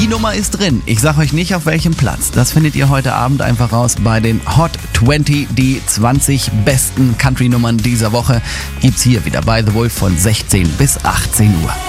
Nummer ist drin. Ich sag euch nicht auf welchem Platz. Das findet ihr heute Abend einfach raus bei den Hot 20. Die 20 besten Country-Nummern dieser Woche gibt's hier wieder bei The Wolf von 16 bis 18 Uhr.